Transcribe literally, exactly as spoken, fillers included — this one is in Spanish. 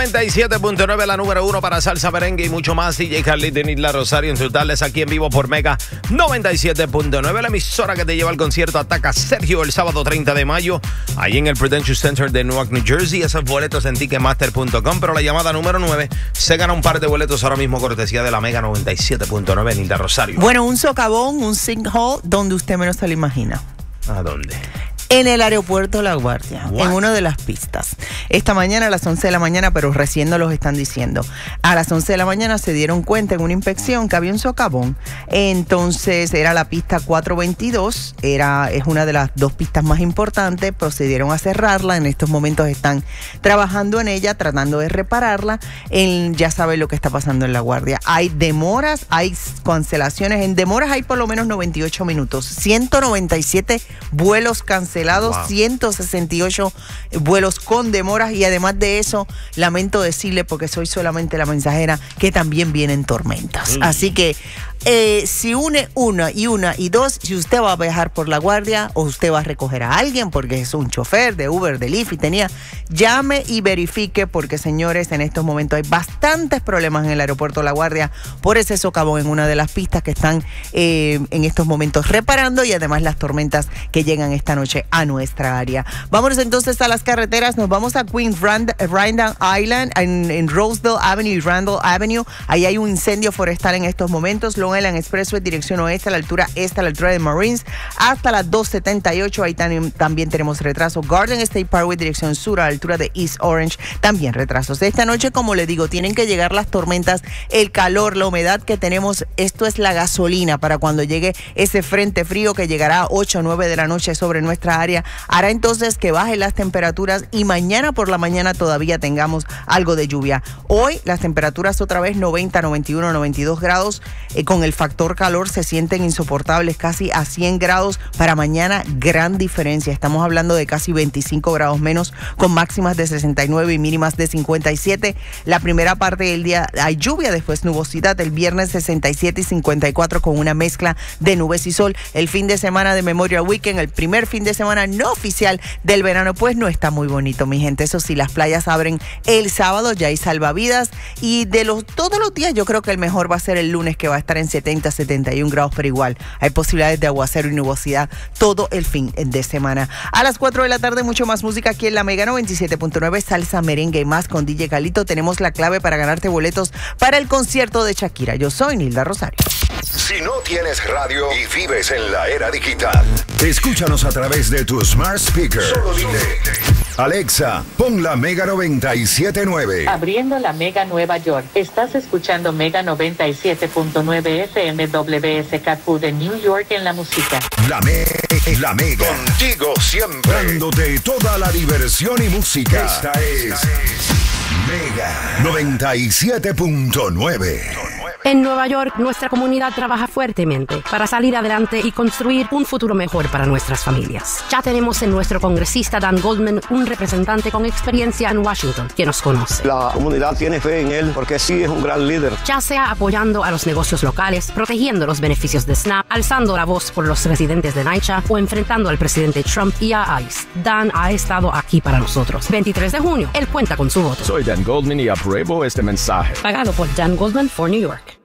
noventa y siete punto nueve, la número uno para salsa, merengue y mucho más. D J Carlito y Nilda Rosario en sus tardes aquí en vivo por Mega noventa y siete punto nueve, la emisora que te lleva al concierto Ataca Sergio el sábado treinta de mayo, ahí en el Prudential Center de Newark, New Jersey. Esos boletos en ticketmaster punto com, pero la llamada número nueve se gana un par de boletos ahora mismo cortesía de la Mega noventa y siete punto nueve, Nilda Rosario. Bueno, un socavón, un sinkhole donde usted menos se lo imagina. ¿A dónde? En el aeropuerto La Guardia, What? en una de las pistas. Esta mañana a las once de la mañana, pero recién nos los están diciendo. A las once de la mañana se dieron cuenta en una inspección que había un socavón. Entonces era la pista cuatrocientos veintidós, era, es una de las dos pistas más importantes. Procedieron a cerrarla. En estos momentos están trabajando en ella, tratando de repararla. En, ya saben lo que está pasando en La Guardia. Hay demoras, hay cancelaciones. En demoras hay por lo menos noventa y ocho minutos. ciento noventa y siete vuelos cancelados. Wow. ciento sesenta y ocho vuelos con demoras y además de eso, lamento decirle, porque soy solamente la mensajera, que también vienen tormentas. Mm. Así que eh, si une una y una y dos, si usted va a viajar por La Guardia o usted va a recoger a alguien porque es un chofer de Uber, de Lyft y tenía, llame y verifique porque, señores, en estos momentos hay bastantes problemas en el aeropuerto La Guardia por ese socavón en una de las pistas que están eh, en estos momentos reparando y además las tormentas que llegan esta noche a nuestra área. Vámonos entonces a las carreteras. Nos vamos a Queen Rand- Randall Island, en, en Roseville Avenue y Randall Avenue. Ahí hay un incendio forestal en estos momentos. Long Island Expressway, dirección oeste, a la altura este, a la altura de Marines, hasta las dos setenta y ocho. Ahí tam- también tenemos retraso. Garden State Parkway, dirección sur, a la altura de East Orange, también retrasos. Esta noche, como les digo, tienen que llegar las tormentas, el calor, la humedad que tenemos. Esto es la gasolina para cuando llegue ese frente frío que llegará a ocho o nueve de la noche sobre nuestra área. Hará entonces que bajen las temperaturas y mañana por la mañana todavía tengamos algo de lluvia. Hoy las temperaturas otra vez noventa, noventa y uno, noventa y dos grados. Eh, con el factor calor se sienten insoportables, casi a cien grados. Para mañana gran diferencia. Estamos hablando de casi veinticinco grados menos, con máximas de sesenta y nueve y mínimas de cincuenta y siete. La primera parte del día hay lluvia, después nubosidad. El viernes sesenta y siete y cincuenta y cuatro con una mezcla de nubes y sol. El fin de semana de Memorial Weekend, el primer fin de semana no oficial del verano, pues no está muy bonito, mi gente. Eso sí, las playas abren el sábado, ya hay salvavidas y de los todos los días yo creo que el mejor va a ser el lunes, que va a estar en setenta, setenta y uno grados, pero igual hay posibilidades de aguacero y nubosidad todo el fin de semana. A las cuatro de la tarde mucho más música aquí en la Mega noventa y siete punto nueve, salsa, merengue y más con D J Carlito. Tenemos la clave para ganarte boletos para el concierto de Shakira. Yo soy Nilda Rosario. Si no tienes radio y vives en la era digital, escúchanos a través de tu smart speaker. Solo dile: Alexa, pon la Mega noventa y siete punto nueve. Abriendo la Mega Nueva York. Estás escuchando Mega noventa y siete punto nueve F M W S K Q de New York en la música. La, me la Mega. Contigo siempre. Dándote toda la diversión y música. Esta es Mega noventa y siete punto nueve. En Nueva York, nuestra comunidad trabaja fuertemente para salir adelante y construir un futuro mejor para nuestras familias. Ya tenemos en nuestro congresista Dan Goldman un representante con experiencia en Washington que nos conoce. La comunidad tiene fe en él porque sí es un gran líder. Ya sea apoyando a los negocios locales, protegiendo los beneficios de SNAP, alzando la voz por los residentes de NYCHA o enfrentando al presidente Trump y a ICE, Dan ha estado aquí para nosotros. veintitrés de junio, él cuenta con su voto. Soy Dan Goldman y apruebo este mensaje. Pagado por Dan Goldman for New York.